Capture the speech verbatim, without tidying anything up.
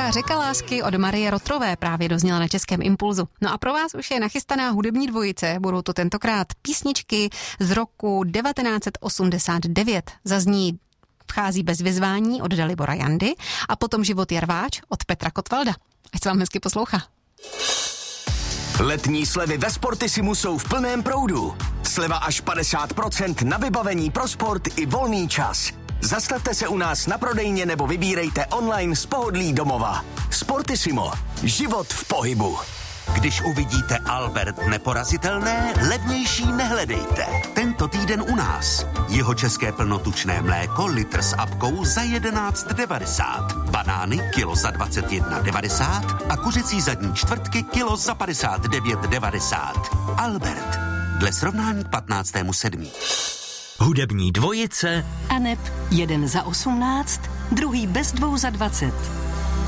Písnička Řeka lásky od Marie Rotrové právě dozněla na Českém Impulzu. No a pro vás už je nachystaná hudební dvojice. Budou to tentokrát písničky z roku devatenáct set osmdesát devět. Zazní Vchází bez vyzvání od Dalibora Jandy a potom Život je rváč od Petra Kotvalda. Ať se vám hezky poslouchá. Letní slevy ve Sportisimu jsou v plném proudu. Sleva až padesát procent na vybavení pro sport i volný čas. Zastavte se u nás na prodejně nebo vybírejte online z pohodlí domova. Sportissimo. Život v pohybu. Když uvidíte Albert neporazitelné, levnější nehledejte. Tento týden u nás. Jeho české plnotučné mléko litr s apkou za jedenáct devadesát. Banány kilo za dvacet jedna devadesát a kuřecí zadní čtvrtky kilo za padesát devět devadesát. Albert. Dle srovnání k patnáctému sedmý Hudební dvojice Aneb, jeden za osmnáct, druhý bez dvou za dvacet.